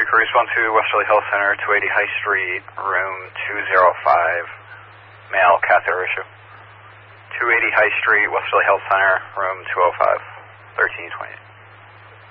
Crew respond to Westerly Health Center, 280 High Street, room 205, male catheter issue. 280 High Street, Westerly Health Center, room 205, 1328.